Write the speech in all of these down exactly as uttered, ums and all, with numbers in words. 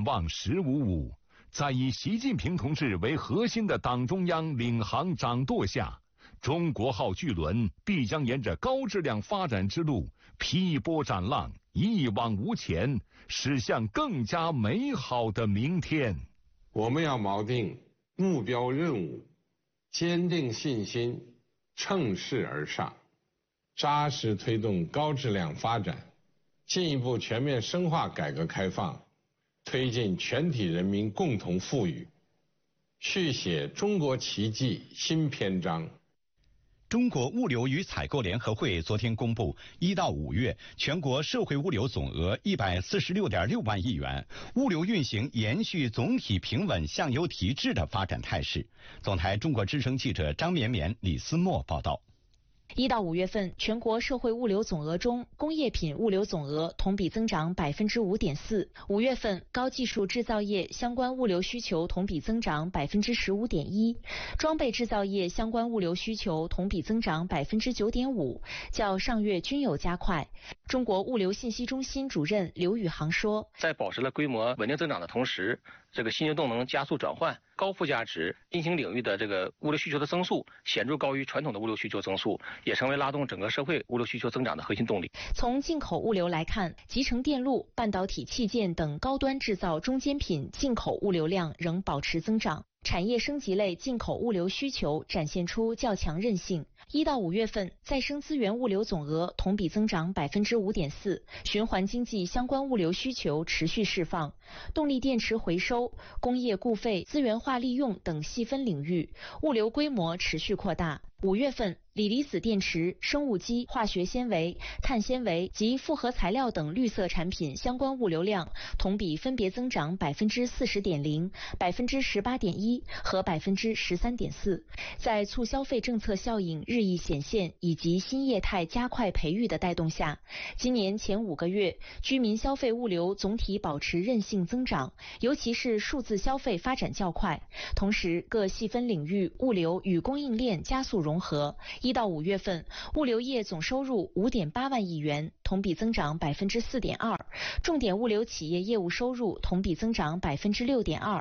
望十五五，在以习近平同志为核心的党中央领航掌舵下，中国号巨轮必将沿着高质量发展之路劈波斩浪，一往无前，驶向更加美好的明天。 我们要锚定目标任务，坚定信心，乘势而上，扎实推动高质量发展，进一步全面深化改革开放，推进全体人民共同富裕，续写中国奇迹新篇章。 中国物流与采购联合会昨天公布，一到五月全国社会物流总额一百四十六点六万亿元，物流运行延续总体平稳向优提质的发展态势。总台中国之声记者张绵绵、李思墨报道。 一到五月份，全国社会物流总额中，工业品物流总额同比增长百分之五点四。五月份，高技术制造业相关物流需求同比增长百分之十五点一，装备制造业相关物流需求同比增长百分之九点五，较上月均有加快。中国物流信息中心主任刘宇航说， 在保持了规模稳定增长的同时，这个新型动能加速转换，高附加值新兴领域的这个物流需求的增速显著高于传统的物流需求增速，也成为拉动整个社会物流需求增长的核心动力。 从进口物流来看，集成电路、半导体器件等高端制造中间品进口物流量仍保持增长，产业升级类进口物流需求展现出较强韧性。一到五月份，再生资源物流总额同比增长百分之五点四，循环经济相关物流需求持续释放，动力电池回收、工业固废、资源化利用等细分领域物流规模持续扩大。五月份，锂离子电池、生物基、化学纤维、碳纤维及复合材料等绿色产品相关物流量同比分别增长百分之四十点零、百分之十八点一和百分之十三点四。在促消费政策效应日益显现以及新业态加快培育的带动下，今年前五个月，居民消费物流总体保持韧性增长，尤其是数字消费发展较快。同时，各细分领域物流与供应链加速融合。一到五月份，物流业总收入五点八万亿元，同比增长百分之四点二；重点物流企业业务收入同比增长百分之六点二。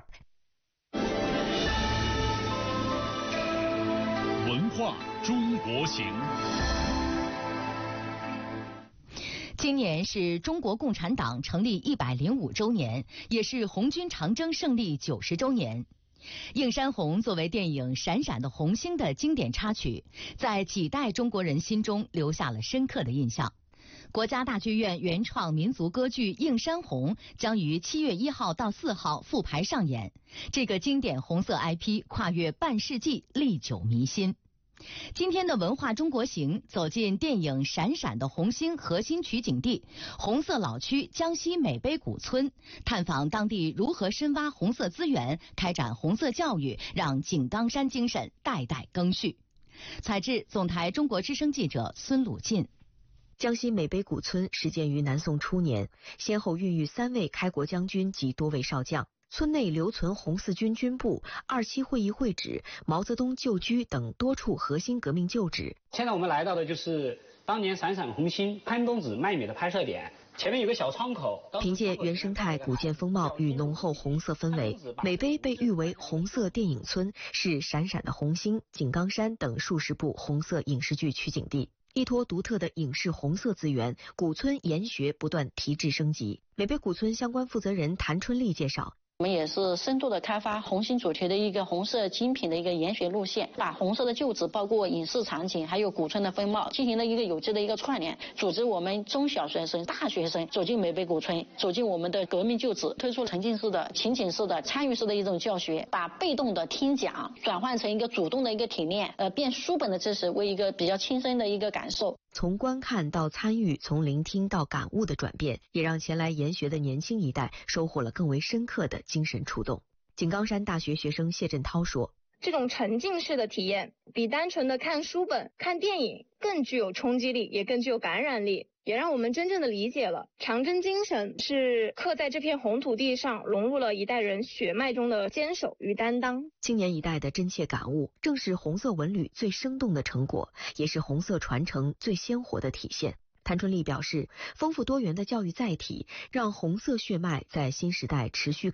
文化中国行。 今年是中国共产党成立一百零五周年，也是红军长征胜利九十周年。映山红作为电影《闪闪的红星》的经典插曲，在几代中国人心中留下了深刻的印象。国家大剧院原创民族歌剧《映山红》将于七月一号到四号复排上演，这个经典红色 I P 跨越半世纪，历久弥新。今天的文化中国行走进电影《闪闪的红星》核心取景地红色老区江西美碑古村，探访当地如何深挖红色资源，开展红色教育，让井冈山精神代代更续。采制总台中国之声记者孙鲁进。 江西美碑古村始建于南宋初年，先后孕育三位开国将军及多位少将。村内留存红四军军部、二七会议会址、毛泽东旧居等多处核心革命旧址。 现在我们来到的就是当年闪闪红星潘公子卖米的拍摄点，前面有个小窗口。 凭借原生态古建风貌与浓厚红色氛围，美碑被誉为红色电影村，是闪闪的红星、井冈山等数十部红色影视剧取景地。依托独特的影视红色资源，古村研学不断提质升级。美碑古村相关负责人谭春丽介绍， 我们也是深度的开发红星主题的一个红色精品的一个研学路线，把红色的旧址包括影视场景还有古村的风貌进行了一个有机的一个串联，组织我们中小学生、大学生走进美碑古村，走进我们的革命旧址，推出沉浸式的、情景式的、参与式的一种教学，把被动的听讲转换成一个主动的一个体验，呃，变书本的知识为一个比较亲身的一个感受。 从观看到参与，从聆听到感悟的转变，也让前来研学的年轻一代收获了更为深刻的精神触动。井冈山大学学生谢振涛说， 这种沉浸式的体验比单纯的看书本、看电影更具有冲击力，也更具有感染力，也让我们真正的理解了长征精神是刻在这片红土地上，融入了一代人血脉中的坚守与担当。 青年一代的真切感悟，正是红色文旅最生动的成果，也是红色传承最鲜活的体现。谭春丽表示，丰富多元的教育载体让红色血脉在新时代持续